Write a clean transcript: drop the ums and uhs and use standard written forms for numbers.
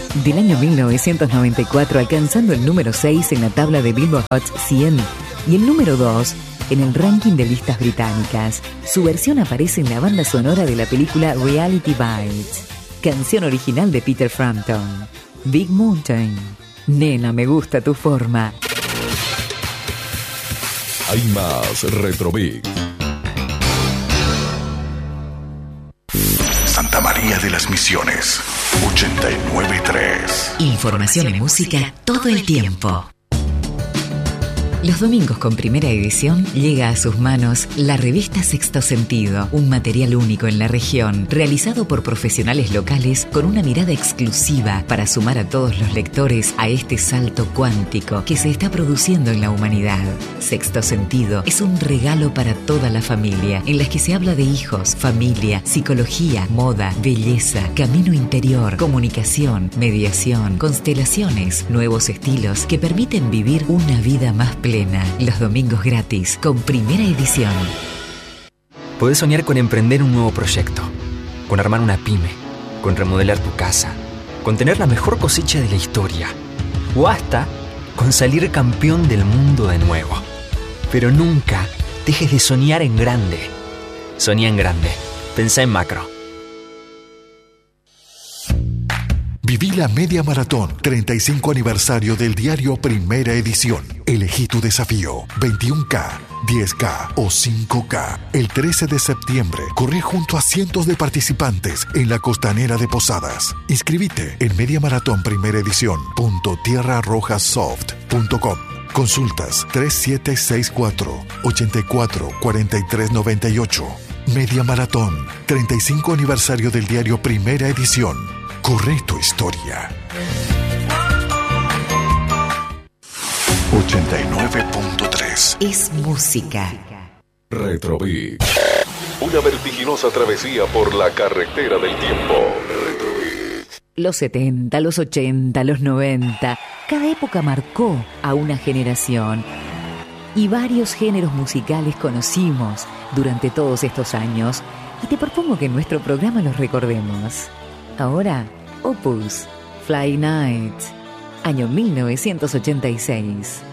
del año 1994, alcanzando el número 6 en la tabla de Billboard Hot 100 y el número 2 en el ranking de listas británicas. Su versión aparece en la banda sonora de la película Reality Bites. Canción original de Peter Frampton. Big Mountain. Nena, me gusta tu forma. Hay más Retrobeat. Santa María de las Misiones, 89.3. Información y música todo el tiempo. Los domingos con Primera Edición llega a sus manos la revista Sexto Sentido, un material único en la región, realizado por profesionales locales con una mirada exclusiva para sumar a todos los lectores a este salto cuántico que se está produciendo en la humanidad. Sexto Sentido es un regalo para toda la familia, en las que se habla de hijos, familia, psicología, moda, belleza, camino interior, comunicación, mediación, constelaciones, nuevos estilos que permiten vivir una vida más plena. Los domingos gratis con Primera Edición. Podés soñar con emprender un nuevo proyecto, con armar una pyme, con remodelar tu casa, con tener la mejor cosecha de la historia o hasta con salir campeón del mundo de nuevo. Pero nunca dejes de soñar en grande. Soñá en grande. Pensá en macro. Viví la Media Maratón, 35 aniversario del diario Primera Edición. Elegí tu desafío, 21K, 10K o 5K. El 13 de septiembre, corrí junto a cientos de participantes en la costanera de Posadas. Inscribite en mediamaratonprimeredición.tierrarrojasoft.com. Consultas 3764-844398. Media Maratón, 35 aniversario del diario Primera Edición. Corre tu historia. 89.3 es música. Retrobeat. Una vertiginosa travesía por la carretera del tiempo. Los 70, los 80, los 90. Cada época marcó a una generación. Y varios géneros musicales conocimos durante todos estos años. Y te propongo que en nuestro programa los recordemos. Ahora, Opus, Fly Night, año 1986.